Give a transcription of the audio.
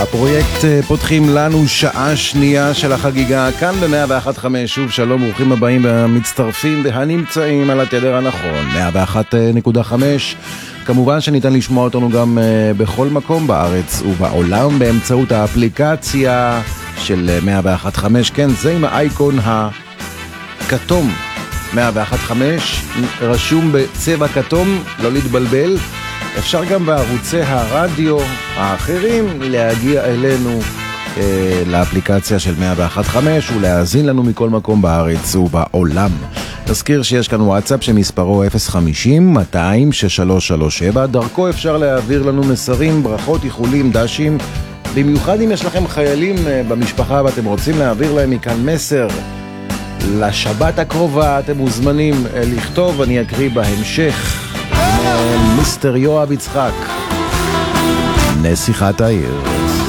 הפרויקט פותחים לנו שעה שנייה של החגיגה כאן ב-101.5. שוב שלום, ברוכים הבאים והמצטרפים והנמצאים על התדר הנכון 101.5. כמובן שניתן לשמוע אותנו גם בכל מקום בארץ ובעולם באמצעות האפליקציה של 101.5. כן, זה עם האייקון הכתום 101.5, רשום בצבע כתום, לא להתבלבל. אפשר גם בערוצי הרדיו האחרים להגיע אלינו לאפליקציה של 101.5 ולהאזין לנו מכל מקום בארץ ובעולם. נזכיר שיש כאן וואטסאפ שמספרו 050-200-6337. דרכו אפשר להעביר לנו מסרים, ברכות, איחולים, דשים. במיוחד אם יש לכם חיילים במשפחה ואתם רוצים להעביר להם מכאן מסר לשבת הקרובה, אתם מוזמנים לכתוב, אני אקריא בהמשך. מיסטר יואב יצחק, נסיכת העיר.